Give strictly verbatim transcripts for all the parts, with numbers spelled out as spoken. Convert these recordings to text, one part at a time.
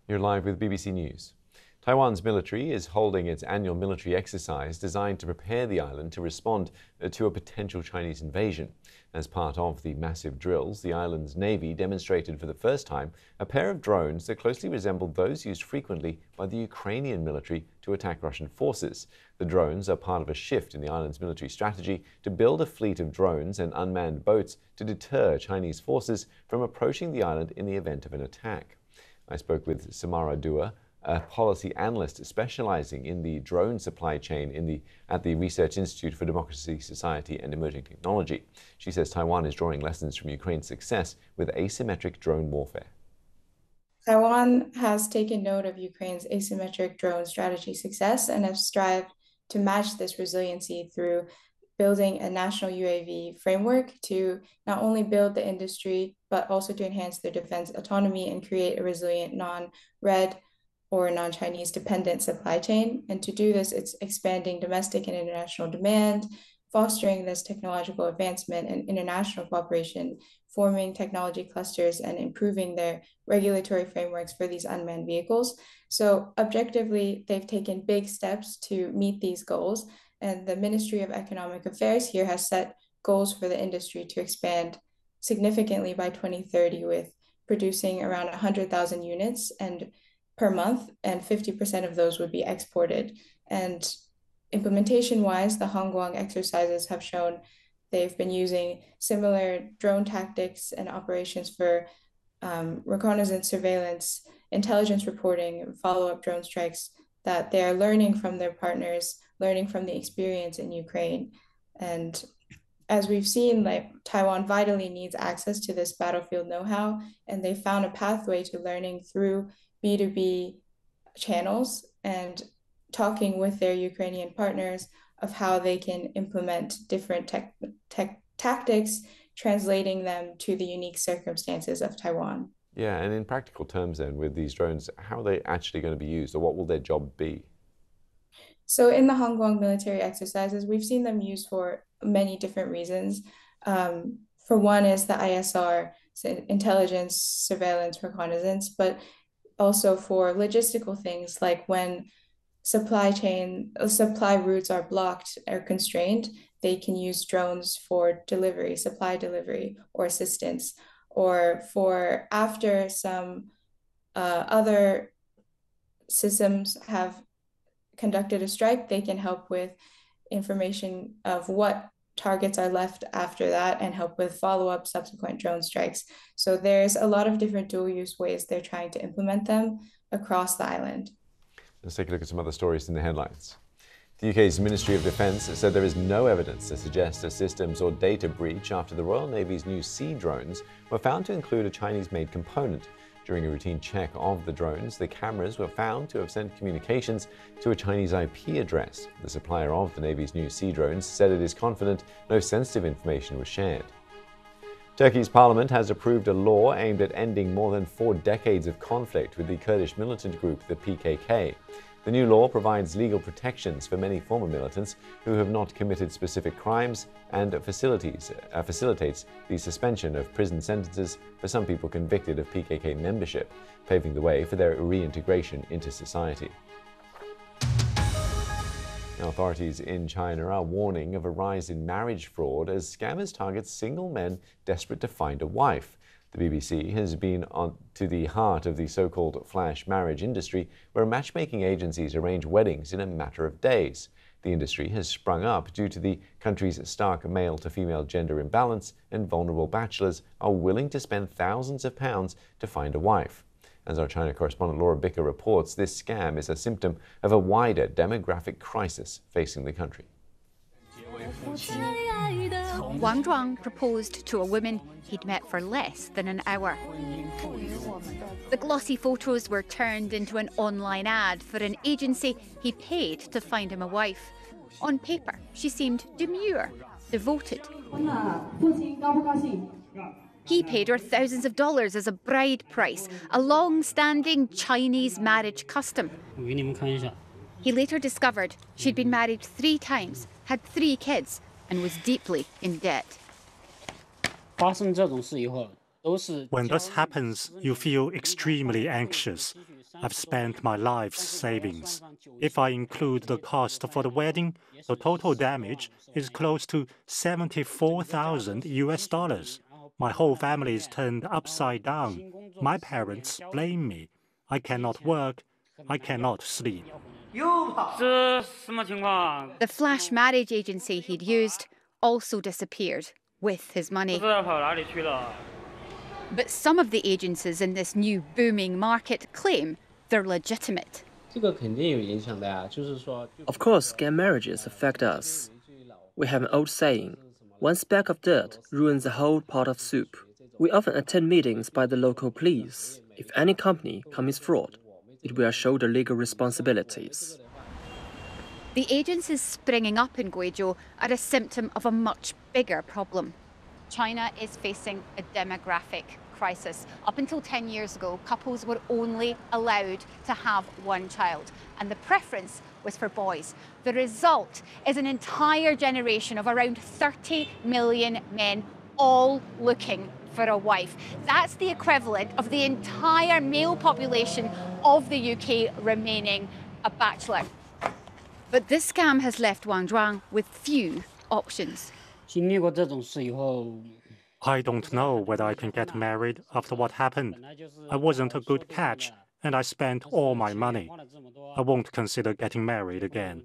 You're live with B B C News. Taiwan's military is holding its annual military exercise designed to prepare the island to respond to a potential Chinese invasion. As part of the massive drills, the island's navy demonstrated for the first time a pair of drones that closely resembled those used frequently by the Ukrainian military to attack Russian forces. The drones are part of a shift in the island's military strategy to build a fleet of drones and unmanned boats to deter Chinese forces from approaching the island in the event of an attack. I spoke with Samara Dua, a policy analyst specializing in the drone supply chain in the, at the Research Institute for Democracy, Society and Emerging Technology. She says Taiwan is drawing lessons from Ukraine's success with asymmetric drone warfare. Taiwan has taken note of Ukraine's asymmetric drone strategy success and has strived to match this resiliency through building a national U A V framework to not only build the industry, but also to enhance their defense autonomy and create a resilient non-red or non-Chinese dependent supply chain. And to do this, it's expanding domestic and international demand, fostering this technological advancement and international cooperation, forming technology clusters and improving their regulatory frameworks for these unmanned vehicles. So objectively, they've taken big steps to meet these goals. And the Ministry of Economic Affairs here has set goals for the industry to expand significantly by twenty thirty, with producing around one hundred thousand units and per month, and fifty percent of those would be exported. And implementation-wise, the Hongguang exercises have shown they've been using similar drone tactics and operations for um, reconnaissance, surveillance, intelligence reporting, follow-up drone strikes, that they are learning from their partners, learning from the experience in Ukraine. And as we've seen, like Taiwan vitally needs access to this battlefield know-how, and they found a pathway to learning through B two B channels and talking with their Ukrainian partners of how they can implement different tech, tech tactics, translating them to the unique circumstances of Taiwan. Yeah, and in practical terms then, with these drones, how are they actually going to be used, or what will their job be? So in the Hongguang military exercises, we've seen them used for many different reasons. Um, for one is the I S R, so intelligence, surveillance, reconnaissance, but also for logistical things like when supply chain, supply routes are blocked or constrained, they can use drones for delivery, supply delivery or assistance, or for after some uh, other systems have conducted a strike, they can help with information of what targets are left after that and help with follow-up subsequent drone strikes. So there's a lot of different dual-use ways they're trying to implement them across the island. Let's take a look at some other stories in the headlines. The U K's Ministry of Defence said there is no evidence to suggest a systems or data breach after the Royal Navy's new Sea drones were found to include a Chinese-made component. During a routine check of the drones, the cameras were found to have sent communications to a Chinese I P address. The supplier of the Navy's new Sea drones said it is confident no sensitive information was shared. Turkey's parliament has approved a law aimed at ending more than four decades of conflict with the Kurdish militant group, the P K K. The new law provides legal protections for many former militants who have not committed specific crimes and facilities, uh, facilitates the suspension of prison sentences for some people convicted of P K K membership, paving the way for their reintegration into society. Now, authorities in China are warning of a rise in marriage fraud as scammers target single men desperate to find a wife. The B B C has been on to the heart of the so-called flash marriage industry, where matchmaking agencies arrange weddings in a matter of days. The industry has sprung up due to the country's stark male-to-female gender imbalance, and vulnerable bachelors are willing to spend thousands of pounds to find a wife. As our China correspondent Laura Bicker reports, this scam is a symptom of a wider demographic crisis facing the country. Wang Zhuang proposed to a woman he'd met for less than an hour. The glossy photos were turned into an online ad for an agency he paid to find him a wife. On paper, she seemed demure, devoted. He paid her thousands of dollars as a bride price, a long-standing Chinese marriage custom. He later discovered she'd been married three times, had three kids, and was deeply in debt. When this happens, you feel extremely anxious. I've spent my life's savings. If I include the cost for the wedding, the total damage is close to seventy-four thousand U S dollars. My whole family is turned upside down. My parents blame me. I cannot work. I cannot sleep. The flash marriage agency he'd used also disappeared with his money. But some of the agencies in this new booming market claim they're legitimate. Of course, scam marriages affect us. We have an old saying, one speck of dirt ruins a whole pot of soup. We often attend meetings by the local police. If any company commits fraud, it will shoulder legal responsibilities. The agencies springing up in Guizhou are a symptom of a much bigger problem. China is facing a demographic crisis. Up until ten years ago, couples were only allowed to have one child, and the preference was for boys. The result is an entire generation of around thirty million men all looking for a wife. That's the equivalent of the entire male population of the U K remaining a bachelor. But this scam has left Wang Zhuang with few options. I don't know whether I can get married after what happened. I wasn't a good catch, and I spent all my money. I won't consider getting married again.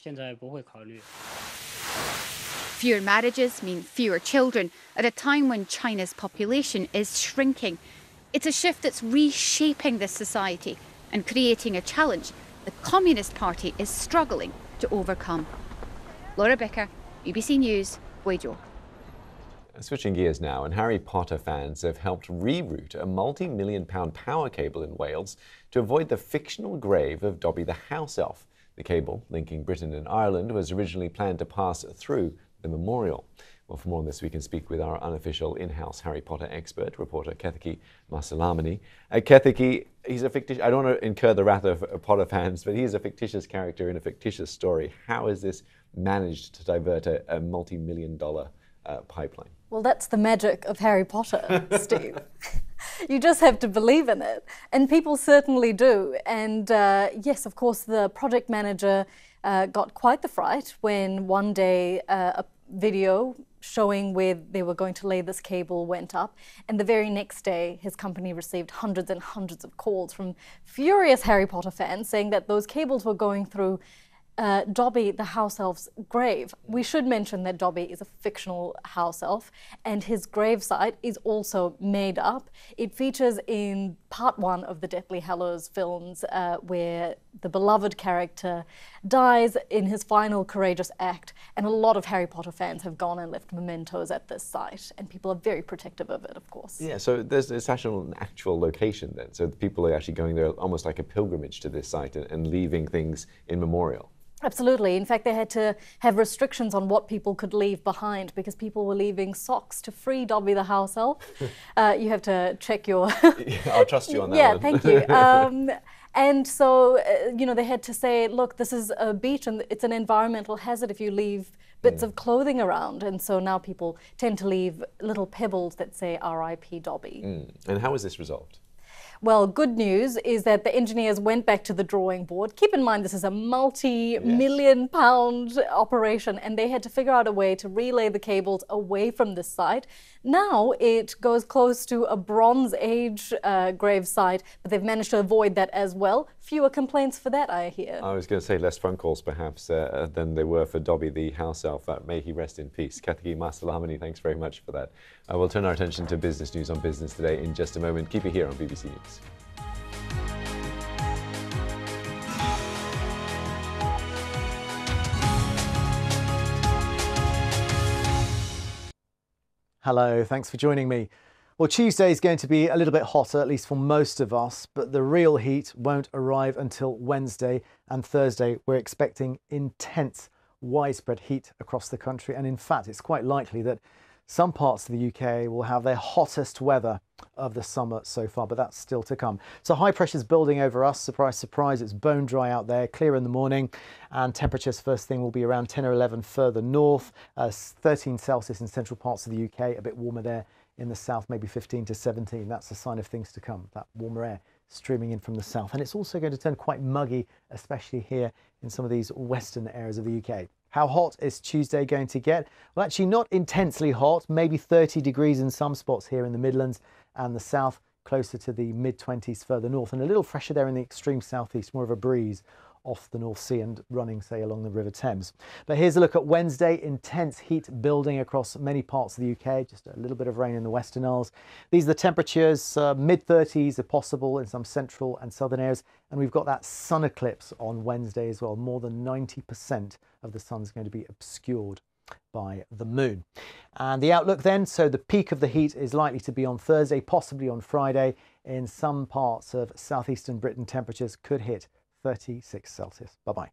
Fewer marriages mean fewer children at a time when China's population is shrinking. It's a shift that's reshaping this society and creating a challenge the Communist Party is struggling to overcome. Laura Bicker, B B C News, Guizhou. Switching gears now, and Harry Potter fans have helped reroute a multi-million pound power cable in Wales to avoid the fictional grave of Dobby the house elf. The cable, linking Britain and Ireland, was originally planned to pass through the memorial. Well, for more on this, we can speak with our unofficial in-house Harry Potter expert, reporter Kethiki Masalamani. Uh, Kethiki, he's a fictitious, I don't want to incur the wrath of uh, Potter fans, but he's a fictitious character in a fictitious story. How has this managed to divert a, a multi-million dollar uh, pipeline? Well, that's the magic of Harry Potter, Steve. You just have to believe in it. And people certainly do. And uh, yes, of course, the project manager uh, got quite the fright when one day uh, a video showing where they were going to lay this cable went up. And the very next day, his company received hundreds and hundreds of calls from furious Harry Potter fans saying that those cables were going through Uh, Dobby, the house elf's grave. We should mention that Dobby is a fictional house elf, and his gravesite is also made up. It features in part one of the Deathly Hallows films, uh, where the beloved character dies in his final courageous act, and a lot of Harry Potter fans have gone and left mementos at this site, and people are very protective of it, of course. Yeah, so there's, there's actual, an actual location then, so people are actually going there almost like a pilgrimage to this site and, and leaving things in memorial. Absolutely. In fact, they had to have restrictions on what people could leave behind because people were leaving socks to free Dobby the house elf. uh, you have to check your... yeah, I'll trust you on that yeah, one. thank you. Um, and so, uh, you know, they had to say, look, this is a beach and it's an environmental hazard if you leave bits mm. of clothing around. And so now people tend to leave little pebbles that say R I P Dobby. Mm. And how was this resolved? Well, good news is that the engineers went back to the drawing board. Keep in mind, this is a multi-million yes. pound operation, and they had to figure out a way to relay the cables away from this site. Now it goes close to a Bronze Age uh, grave site, but they've managed to avoid that as well. Fewer complaints for that, I hear. I was going to say less phone calls, perhaps, uh, than there were for Dobby the house elf. Uh, may he rest in peace. Kethiki Masalamani, thanks very much for that. Uh, we'll turn our attention to business news on Business Today in just a moment. Keep it here on B B C News. Hello, thanks for joining me. Well, Tuesday is going to be a little bit hotter, at least for most of us, but the real heat won't arrive until Wednesday and Thursday. We're expecting intense, widespread heat across the country. And in fact, it's quite likely that some parts of the U K will have their hottest weather of the summer so far, but that's still to come. So high pressure is building over us. Surprise, surprise, it's bone dry out there, clear in the morning, and temperatures first thing will be around ten or eleven further north, uh, thirteen Celsius in central parts of the U K, a bit warmer there in the south, maybe fifteen to seventeen. That's a sign of things to come, that warmer air streaming in from the south. And it's also going to turn quite muggy, especially here in some of these western areas of the U K. How hot is Tuesday going to get? Well, actually not intensely hot, maybe thirty degrees in some spots here in the Midlands and the south, closer to the mid twenties further north, and a little fresher there in the extreme southeast, more of a breeze off the North Sea and running, say, along the River Thames. But here's a look at Wednesday. Intense heat building across many parts of the U K, just a little bit of rain in the Western Isles. These are the temperatures, uh, mid thirties if possible in some central and southern areas. And we've got that sun eclipse on Wednesday as well. More than ninety percent of the sun's going to be obscured by the moon. And the outlook then, so the peak of the heat is likely to be on Thursday, possibly on Friday. In some parts of southeastern Britain, temperatures could hit thirty-six Celsius. Bye-bye.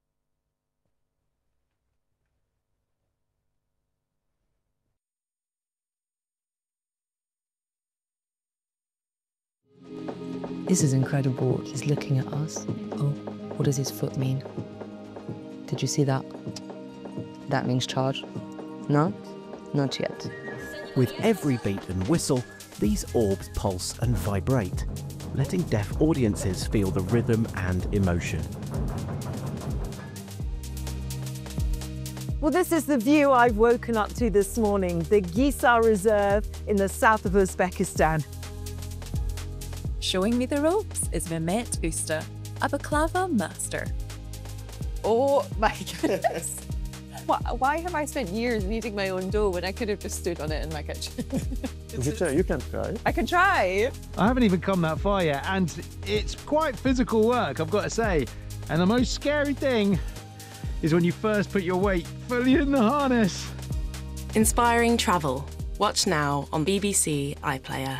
This is incredible. He's looking at us. Oh, what does his foot mean? Did you see that? That means charge. No? Not yet. With every beat and whistle, these orbs pulse and vibrate, letting deaf audiences feel the rhythm and emotion. Well, this is the view I've woken up to this morning, the Gisar Reserve in the south of Uzbekistan. Showing me the ropes is Mehmet Usta, a baklava master. Oh my goodness. Why have I spent years kneading my own dough when I could have just stood on it in my kitchen? You can, you can try. I can try. I haven't even come that far yet, and it's quite physical work, I've got to say. And the most scary thing is when you first put your weight fully in the harness. Inspiring travel. Watch now on B B C iPlayer.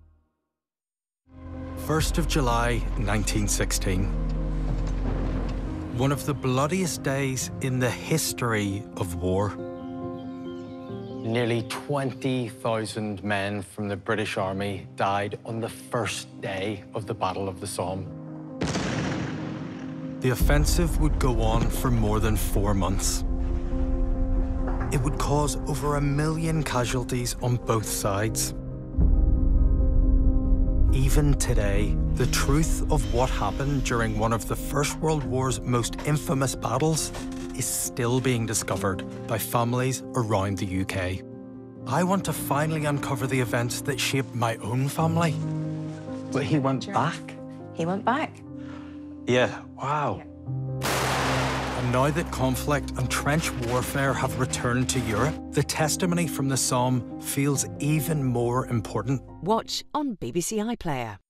first of July, nineteen sixteen. One of the bloodiest days in the history of war. Nearly twenty thousand men from the British Army died on the first day of the Battle of the Somme. The offensive would go on for more than four months. It would cause over a million casualties on both sides. Even today, the truth of what happened during one of the First World War's most infamous battles is still being discovered by families around the U K. I want to finally uncover the events that shaped my own family. But he went back? He went back. Yeah, wow. And now that conflict and trench warfare have returned to Europe, the testimony from the Somme feels even more important. Watch on B B C iPlayer.